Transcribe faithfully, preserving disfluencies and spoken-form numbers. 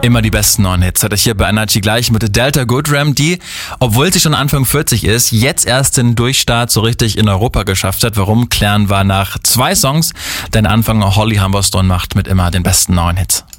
Immer die besten neuen Hits hatte ich hier bei Energy gleich mit Delta Goodrem, die, obwohl sie schon Anfang vierzig ist, jetzt erst den Durchstart so richtig in Europa geschafft hat. Warum, klären wir nach zwei Songs, denn Anfang Holly Humberstone macht mit immer den besten neuen Hits.